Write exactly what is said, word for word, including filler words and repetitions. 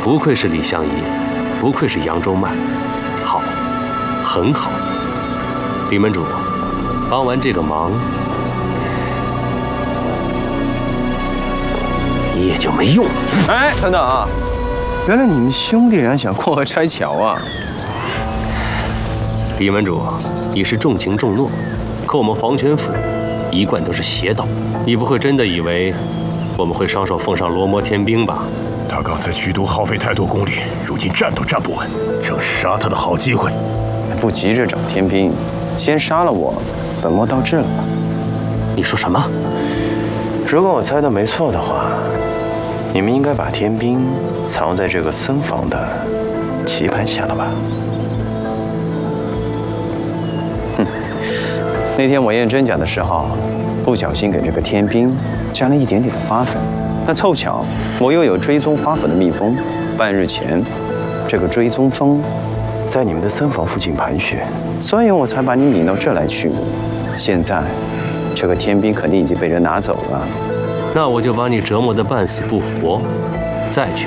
不愧是李相夷，不愧是扬州慢，好，很好。李门主，帮完这个忙，你也就没用了。 哎，等等啊！原来你们兄弟俩想过河拆桥啊！ 李门主，你是重情重诺，可我们黄泉府一贯都是邪道，你不会真的以为我们会双手奉上罗摩天兵吧？ 他刚才驱毒耗费太多功力，如今站都站不稳，正是杀他的好机会。 不急着找天兵，先杀了我，本末倒置了吧？ 你说什么？ 如果我猜的没错的话，你们应该把天兵藏在这个僧房的棋盘下了吧？哼，那天我验真假的时候，不小心给这个天兵加了一点点的花粉。那凑巧，我又有追踪花粉的蜜蜂。半日前，这个追踪蜂在你们的僧房附近盘旋，所以我才把你引到这来驱魔。现在，这个天兵肯定已经被人拿走了。 那我就把你折磨得半死不活，再去